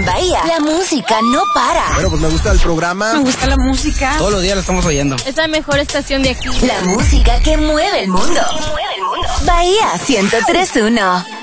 Bahía, la música no para. Bueno, pues me gusta el programa. Me gusta la música. Todos los días la estamos oyendo. Es la mejor estación de aquí. La música que mueve el mundo. Bahía 103.1.